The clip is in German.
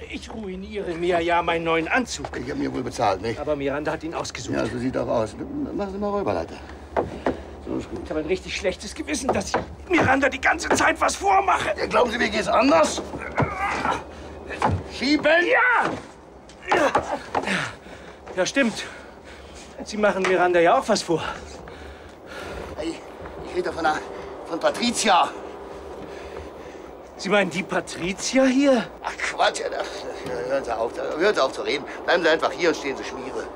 Ich ruiniere mir ja meinen neuen Anzug. Ich habe mir wohl bezahlt, nicht? Aber Miranda hat ihn ausgesucht. Ja, so sieht auch aus. Machen Sie mal rüber, Leute. So ist gut. Ich habe ein richtig schlechtes Gewissen, dass ich Miranda die ganze Zeit was vormache. Ja, glauben Sie, mir geht's anders? Schieben! Ja! Ja, stimmt. Sie machen Miranda ja auch was vor. Ich rede von Patricia. Sie meinen die Patricia hier? Ach Quatsch, hören Sie auf zu reden. Bleiben Sie einfach hier und stehen Sie Schmiere.